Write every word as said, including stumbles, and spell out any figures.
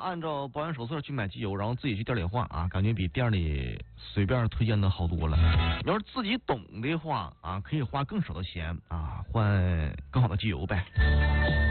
按照保养手册去买机油，然后自己去店里换啊，感觉比店里随便推荐的好多了。你要是自己懂的话啊，可以花更少的钱啊，换更好的机油呗。